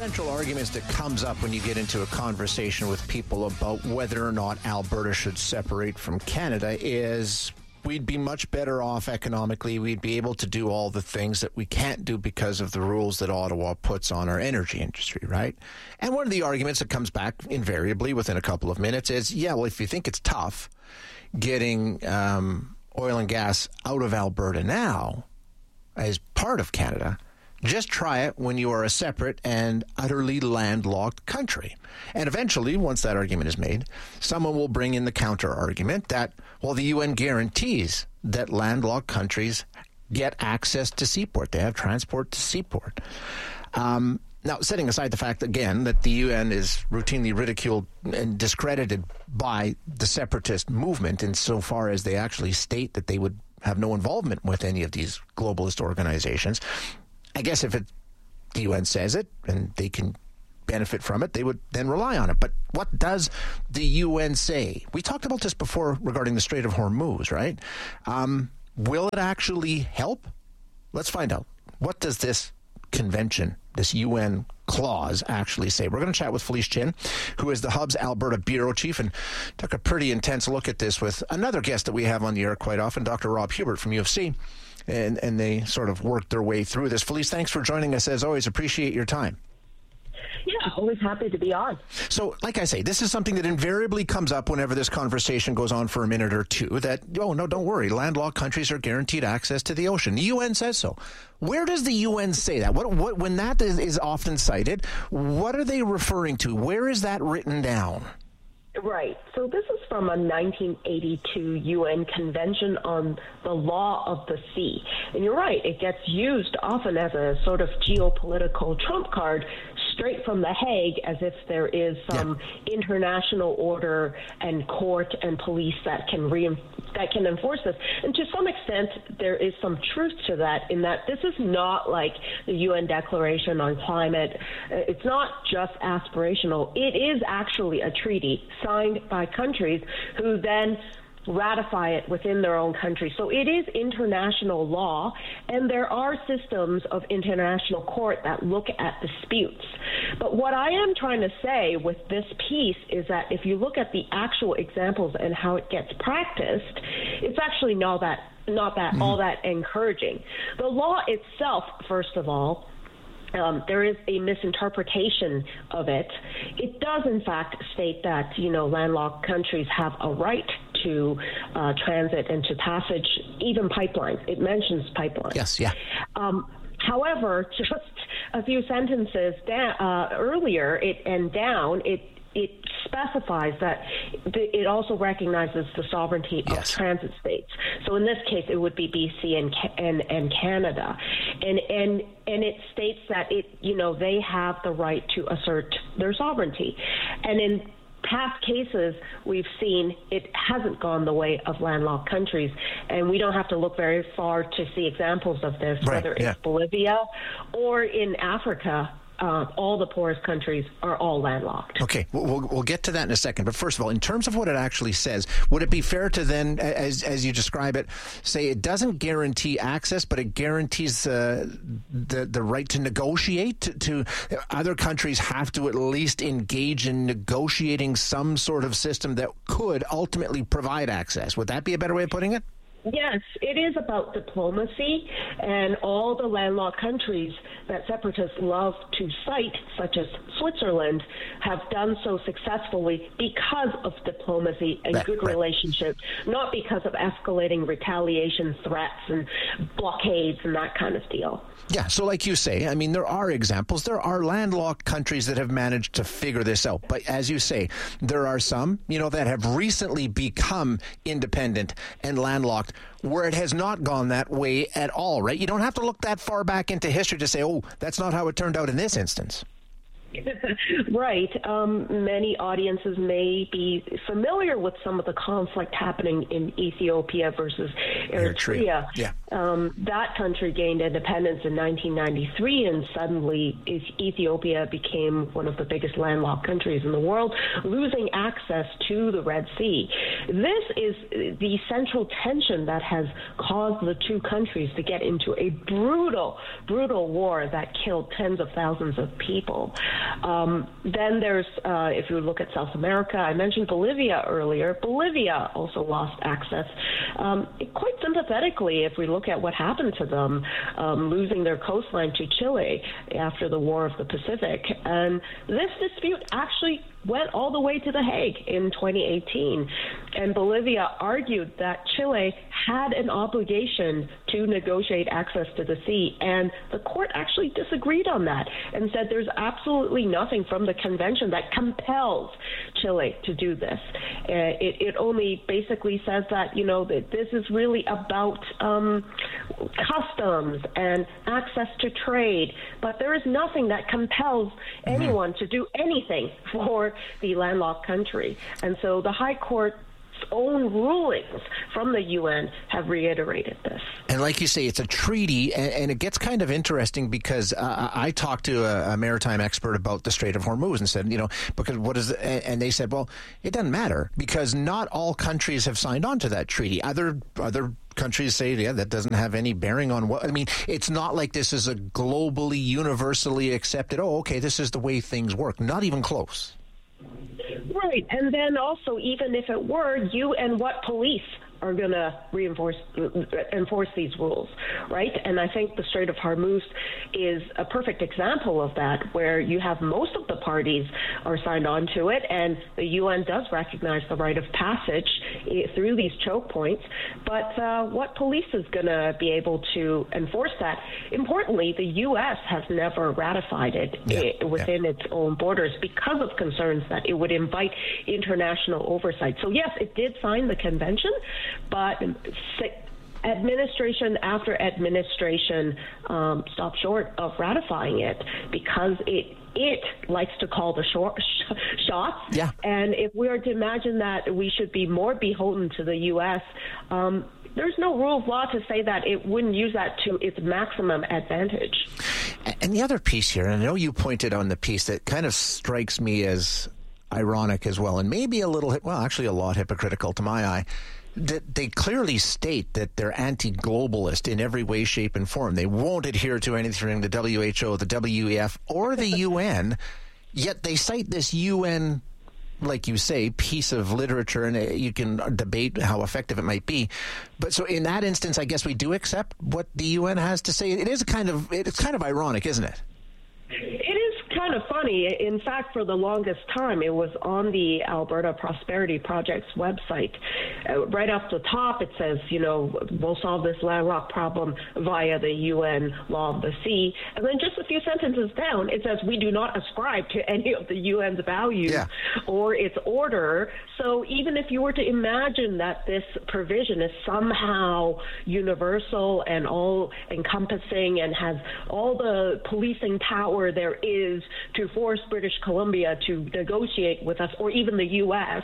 central arguments that comes up when you get into a conversation with people about whether or not Alberta should separate from Canada is we'd be much better off economically. We'd be able to do all the things that we can't do because of the rules that Ottawa puts on our energy industry, right? And one of the arguments that comes back invariably within a couple of minutes is, yeah, well, if you think it's tough getting oil and gas out of Alberta now as part of Canada, just try it when you are a separate and utterly landlocked country. And eventually, once that argument is made, someone will bring in the counter argument that, well, the UN guarantees that landlocked countries get access to seaport. They have transport to seaport. Now, setting aside the fact, again, that the UN is routinely ridiculed and discredited by the separatist movement insofar as they actually state that they would have no involvement with any of these globalist organizations, I guess if the UN says it and they can benefit from it, they would then rely on it. But what does the UN say? We talked about this before regarding the Strait of Hormuz, right? Will it actually help? Let's find out. What does this convention, this UN clause, actually say? We're going to chat with Felice Chin, who is the Hub's Alberta Bureau Chief, and took a pretty intense look at this with another guest that we have on the air quite often, Dr. Rob Hubert from U of C. And they sort of worked their way through this. Felice, thanks for joining us as always. Appreciate your time. Yeah, always happy to be on. So, like I say, this is something that invariably comes up whenever this conversation goes on for a minute or two, that, oh, no, don't worry, landlocked countries are guaranteed access to the ocean. The UN says so. Where does the UN say that? What when that is often cited, what are they referring to? Where is that written down? Right. So this is from a 1982 UN Convention on the Law of the Sea. And you're right, it gets used often as a sort of geopolitical trump card straight from The Hague, as if there is some international order and court and police that can enforce this. And to some extent, there is some truth to that, in that this is not like the UN Declaration on Climate. It's not just aspirational. It is actually a treaty signed by countries who then ratify it within their own country. So it is international law, and there are systems of international court that look at disputes. But what I am trying to say with this piece is that if you look at the actual examples and how it gets practiced, it's actually not all that encouraging. The law itself, first of all, there is a misinterpretation of it. It does, in fact, state that, landlocked countries have a right to transit and to passage, even pipelines. It mentions pipelines. Yes, yeah. However, just a few sentences earlier, it specifies that it also recognizes the sovereignty of transit states. So in this case, it would be BC and Canada, and it states that they have the right to assert their sovereignty, and in past cases, we've seen it hasn't gone the way of landlocked countries, and we don't have to look very far to see examples of this, whether it's Bolivia or in Africa. All the poorest countries are all landlocked. Okay, we'll get to that in a second. But first of all, in terms of what it actually says, would it be fair to then, as you describe it, say it doesn't guarantee access, but it guarantees the right to negotiate? To other countries have to at least engage in negotiating some sort of system that could ultimately provide access. Would that be a better way of putting it? Yes, it is about diplomacy, and all the landlocked countries that separatists love to cite, such as Switzerland, have done so successfully because of diplomacy and good relationships, not because of escalating retaliation threats and blockades and that kind of deal. Yeah, so like you say, I mean, there are examples. There are landlocked countries that have managed to figure this out. But as you say, there are some, that have recently become independent and landlocked where it has not gone that way at all, right? You don't have to look that far back into history to say, oh, that's not how it turned out in this instance. Right. Many audiences may be familiar with some of the conflict happening in Ethiopia versus Eritrea. Yeah. That country gained independence in 1993, and suddenly Ethiopia became one of the biggest landlocked countries in the world, losing access to the Red Sea. This is the central tension that has caused the two countries to get into a brutal war that killed tens of thousands of people. Then there's, if you look at South America, I mentioned Bolivia earlier. Bolivia also lost access. Quite sympathetically, if we look at what happened to them, losing their coastline to Chile after the War of the Pacific. And this dispute actually went all the way to The Hague in 2018. And Bolivia argued that Chile had an obligation to negotiate access to the sea. And the court actually disagreed on that and said there's absolutely nothing from the convention that compels Chile to do this. It only basically says that, that this is really about customs and access to trade. But there is nothing that compels anyone to do anything for the landlocked country. And so the High Court's own rulings from the UN have reiterated this. And like you say, it's a treaty, and it gets kind of interesting because I talked to a maritime expert about the Strait of Hormuz and said, because and they said, well, it doesn't matter because not all countries have signed on to that treaty. Other countries say, yeah, that doesn't have any bearing on what. I mean, it's not like this is a globally, universally accepted, okay, this is the way things work. Not even close. Right. And then also, even if it were, you and what police are going to enforce these rules, right? And I think the Strait of Hormuz is a perfect example of that, where you have most of the parties are signed on to it, and the UN does recognize the right of passage through these choke points. But what police is going to be able to enforce that? Importantly, the U.S. has never ratified it within its own borders because of concerns that it would invite international oversight. So yes, it did sign the convention, but administration after administration stopped short of ratifying it because it likes to call the shots. Yeah. And if we are to imagine that we should be more beholden to the U.S., there's no rule of law to say that it wouldn't use that to its maximum advantage. And the other piece here, and I know you pointed on the piece that kind of strikes me as ironic as well, and maybe a little, well, actually a lot hypocritical to my eye, that they clearly state that they're anti-globalist in every way, shape, and form. They won't adhere to anything the WHO, the WEF, or the UN, yet they cite this UN, like you say, piece of literature, and you can debate how effective it might be. But so in that instance, I guess we do accept what the UN has to say. It's kind of ironic, isn't it? It is kind of funny. In fact, for the longest time, it was on the Alberta Prosperity Project's website. Right off the top, it says, we'll solve this landlocked problem via the UN Law of the Sea. And then just a few sentences down, it says, we do not ascribe to any of the UN's values or its order. So even if you were to imagine that this provision is somehow universal and all-encompassing and has all the policing power there is to force British Columbia to negotiate with us, or even the U.S.,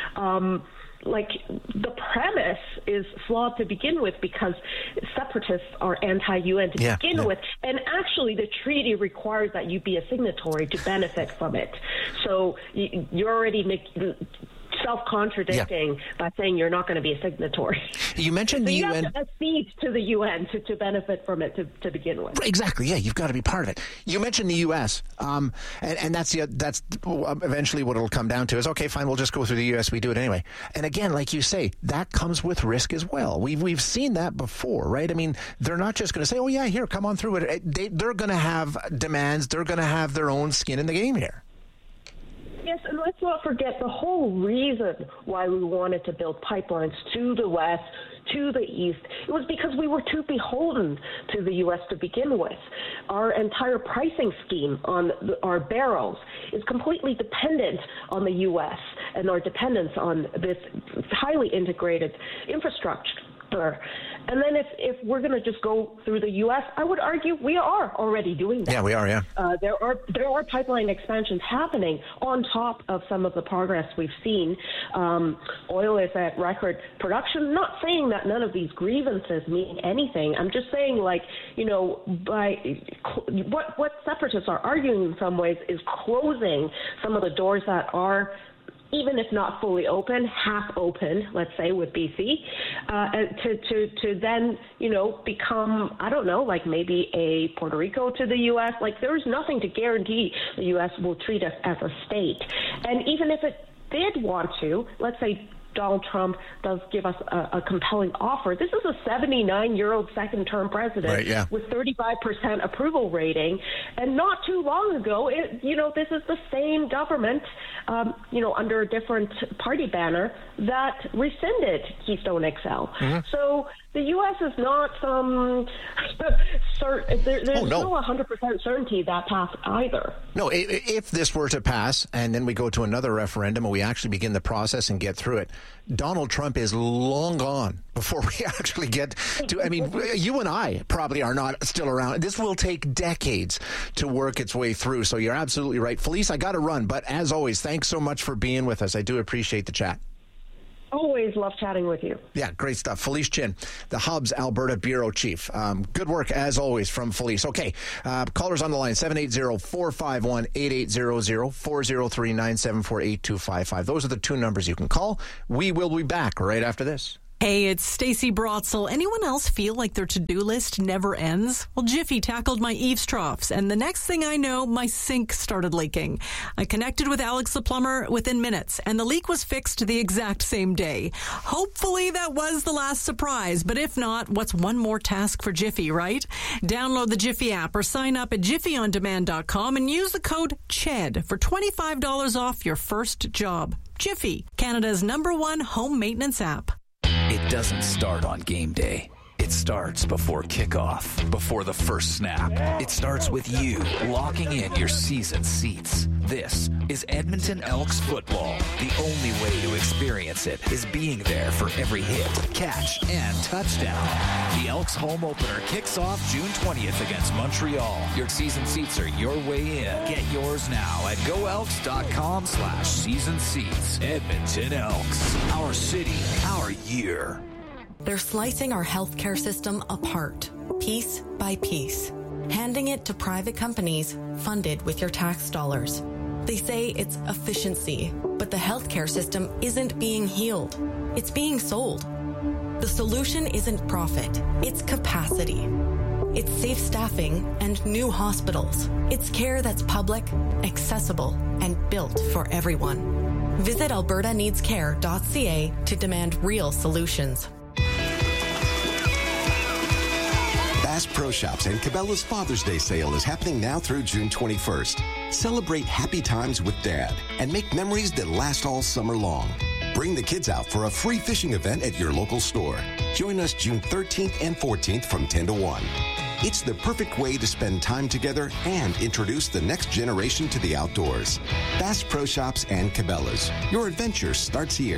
the premise is flawed to begin with because separatists are anti-UN to begin with. And actually, the treaty requires that you be a signatory to benefit from it. So you're already self-contradicting by saying you're not going to be a signatory. You mentioned the UN. You have to accede to the UN to benefit from it to begin with. Exactly. Yeah, you've got to be part of it. You mentioned the U.S. And that's eventually what it'll come down to is, okay, fine, we'll just go through the U.S. We do it anyway. And again, like you say, that comes with risk as well. We've seen that before, right? I mean, they're not just going to say, oh yeah, here, come on through it. They're going to have demands. They're going to have their own skin in the game here. Yes, and let's not forget the whole reason why we wanted to build pipelines to the west, to the east. It was because we were too beholden to the U.S. to begin with. Our entire pricing scheme on our barrels is completely dependent on the U.S. and our dependence on this highly integrated infrastructure. faster. And then if we're going to just go through the U.S., I would argue we are already doing that. Yeah, we are, yeah. There are pipeline expansions happening on top of some of the progress we've seen. Oil is at record production. Not saying that none of these grievances mean anything. I'm just saying, what separatists are arguing in some ways is closing some of the doors that are, even if not fully open, half open, let's say, with BC, to then, become, I don't know, like maybe a Puerto Rico to the U.S. Like, there's nothing to guarantee the U.S. will treat us as a state. And even if it did want to, let's say Donald Trump does give us a compelling offer. This is a 79-year-old second-term president, right, with 35% approval rating. And not too long ago, this is the same government, under a different party banner that rescinded Keystone XL. Mm-hmm. So the U.S. is not some there's no 100% certainty that path either. No, if this were to pass and then we go to another referendum and we actually begin the process and get through it, Donald Trump is long gone before we actually get to, I mean, you and I probably are not still around. This will take decades to work its way through. So you're absolutely right. Felice, I got to run. But as always, thanks so much for being with us. I do appreciate the chat. Always love chatting with you. Yeah, great stuff. Felice Chin, the Hub's Alberta Bureau Chief. Good work, as always, from Felice. Okay, callers on the line, 780-451-8800, 403-974-8255. Those are the two numbers you can call. We will be back right after this. Hey, it's Stacey Brotzel. Anyone else feel like their to-do list never ends? Well, Jiffy tackled my eaves troughs, and the next thing I know, my sink started leaking. I connected with Alex the plumber within minutes, and the leak was fixed the exact same day. Hopefully that was the last surprise, but if not, what's one more task for Jiffy, right? Download the Jiffy app or sign up at jiffyondemand.com and use the code CHED for $25 off your first job. Jiffy, Canada's #1 home maintenance app. It doesn't start on game day. It starts before kickoff, before the first snap. It starts with you locking in your season seats. This is Edmonton Elks football. The only way to experience it is being there for every hit, catch, and touchdown. The Elks home opener kicks off June 20th against Montreal. Your season seats are your way in. Get yours now at goelks.com/season seats. Edmonton Elks. Our city, our year. They're slicing our healthcare system apart, piece by piece, handing it to private companies funded with your tax dollars. They say it's efficiency, but the healthcare system isn't being healed. It's being sold. The solution isn't profit, it's capacity. It's safe staffing and new hospitals. It's care that's public, accessible, and built for everyone. Visit albertaneedscare.ca to demand real solutions. Bass Pro Shops and Cabela's Father's Day sale is happening now through June 21st. Celebrate happy times with Dad and make memories that last all summer long. Bring the kids out for a free fishing event at your local store. Join us June 13th and 14th from 10 to 1. It's the perfect way to spend time together and introduce the next generation to the outdoors. Bass Pro Shops and Cabela's. Your adventure starts here.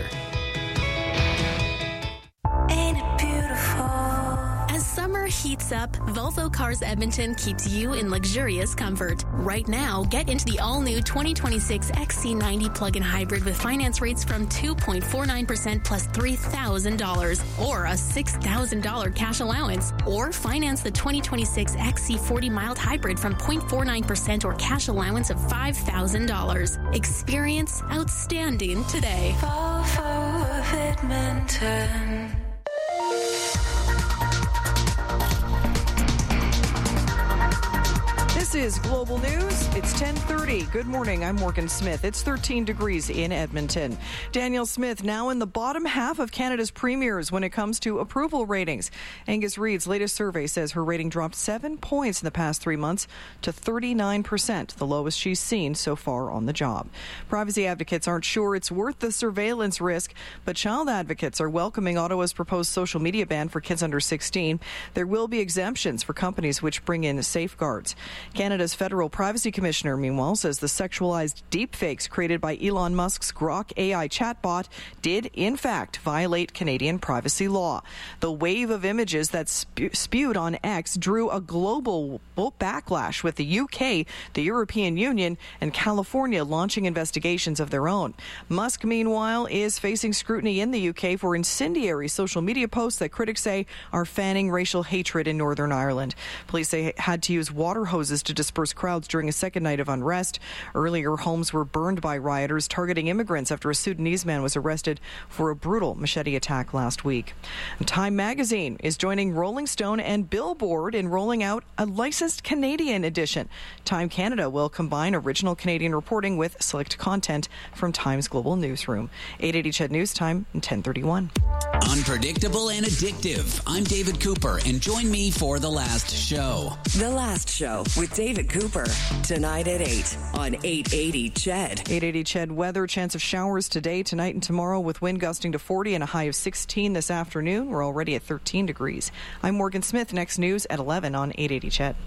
Summer heats up, Volvo Cars Edmonton keeps you in luxurious comfort. Right now, get into the all-new 2026 XC90 plug-in hybrid with finance rates from 2.49% plus $3,000 or a $6,000 cash allowance. Or finance the 2026 XC40 mild hybrid from 0.49% or cash allowance of $5,000. Experience outstanding today. Volvo of Edmonton. This is Global News. It's 10:30. Good morning. I'm Morgan Smith. It's 13 degrees in Edmonton. Danielle Smith now in the bottom half of Canada's premiers when it comes to approval ratings. Angus Reid's latest survey says her rating dropped 7 points in the past 3 months to 39%, the lowest she's seen so far on the job. Privacy advocates aren't sure it's worth the surveillance risk, but child advocates are welcoming Ottawa's proposed social media ban for kids under 16. There will be exemptions for companies which bring in safeguards. Canada's Federal Privacy Commissioner, meanwhile, says the sexualized deepfakes created by Elon Musk's Grok AI chatbot did, in fact, violate Canadian privacy law. The wave of images that spewed on X drew a global backlash, with the UK, the European Union, and California launching investigations of their own. Musk, meanwhile, is facing scrutiny in the UK for incendiary social media posts that critics say are fanning racial hatred in Northern Ireland. Police say had to use water hoses to disperse crowds during a second night of unrest. Earlier, homes were burned by rioters targeting immigrants after a Sudanese man was arrested for a brutal machete attack last week. Time magazine is joining Rolling Stone and Billboard in rolling out a licensed Canadian edition. Time Canada will combine original Canadian reporting with select content from Time's global newsroom. 880 CHED News Time, 10:31. Unpredictable and addictive. I'm David Cooper, and join me for The Last Show. The Last Show with David Cooper. Tonight at 8 on 880 CHED. 880 CHED weather. Chance of showers today, tonight, and tomorrow, with wind gusting to 40 and a high of 16 this afternoon. We're already at 13 degrees. I'm Morgan Smith. Next news at 11 on 880 CHED.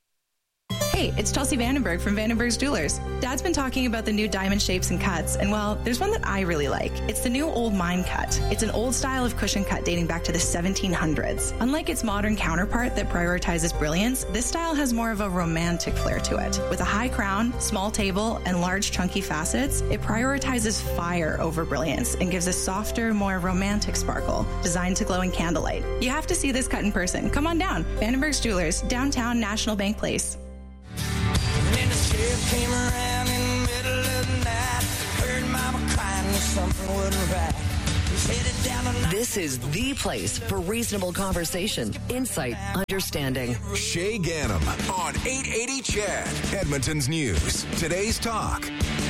Hey, it's Chelsea Vandenberg from Vandenberg's Jewelers. Dad's been talking about the new diamond shapes and cuts, and well, there's one that I really like. It's the new Old Mine cut. It's an old style of cushion cut dating back to the 1700s. Unlike its modern counterpart that prioritizes brilliance, this style has more of a romantic flair to it. With a high crown, small table, and large chunky facets, it prioritizes fire over brilliance and gives a softer, more romantic sparkle, designed to glow in candlelight. You have to see this cut in person. Come on down. Vandenberg's Jewelers, downtown National Bank Place. Then the sheriff came around in the middle of the night. Heard mama crying that something wasn't right. He's headed down the night. This is the place for reasonable conversation, insight, understanding. Shay Ganem on 880 CHED, Edmonton's News. Today's Talk.